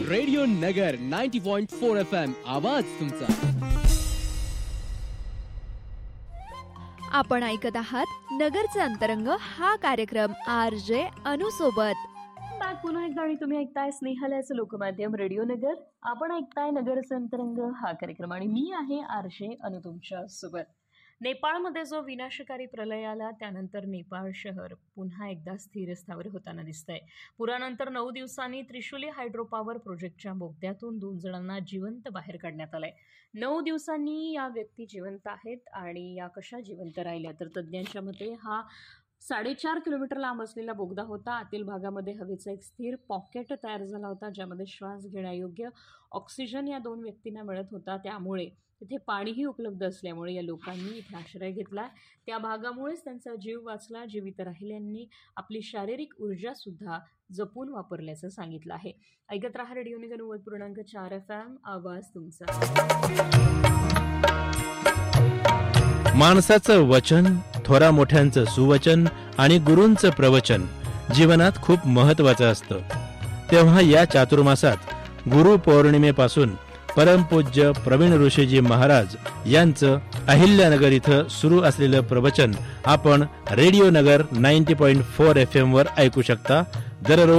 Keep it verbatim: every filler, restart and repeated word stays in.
Radio नगर ninety point four F M आवाज तुमचा. आपण ऐकत आहात नगरचे अंतरंग हा कार्यक्रम आर जे अनु सोबत. बॅक पुन्हा एकदा आणि तुम्ही ऐकताय स्नेहालयाचं लोकमाध्यम रेडिओ नगर. आपण ऐकताय नगरचे अंतरंग हा कार्यक्रम आणि मी आहे आर जे अनु तुमच्या सोबत. नेपाळमध्ये जो विनाशकारी प्रलय आला त्यानंतर नेपाळ शहर पुन्हा एकदा स्थिर स्थावर होताना दिसतंय. पुरानंतर नऊ दिवसांनी त्रिशुली हायड्रो पॉवर प्रोजेक्टच्या बोगद्यातून दोन जणांना जिवंत बाहेर काढण्यात आलंय. नऊ दिवसांनी या व्यक्ती जिवंत आहेत आणि या कशा जिवंत राहिल्या तर तज्ज्ञांच्या मते हा साडेचार किलोमीटर लांब असलेला बोगदा होता. आतील भागामध्ये हवेचा एक स्थिर पॉकेट तयार झाला होता ज्यामध्ये श्वास घेण्यायोग्य ऑक्सिजन या दोन व्यक्तींना मिळत होता. त्यामुळे तिथे पाणीही उपलब्ध असल्यामुळे या लोकांनी इथे आश्रय घेतला. त्या भागामुळेच त्यांचा जीव वाचला. जीवित राहिल्यांनी आपली शारीरिक ऊर्जा सुद्धा जपून वापरल्याचं सांगितलं आहे. ऐकत रहा रेडिओ निगम नव्वद पूर्णांक चार एफ एम आवाज तुमचा. माणसाचं वचन, थोरा मोठ्यांचं सुवचन आणि गुरूंचं प्रवचन जीवनात खूप महत्वाचं असतं. तेव्हा या चातुर्मासात गुरु पौर्णिमेपासून परमपूज्य प्रवीण ऋषीजी महाराज यांचं अहिल्यानगर इथं सुरू असलेलं प्रवचन आपण रेडिओ नगर ninety point four F M वर ऐकू शकता. दररोज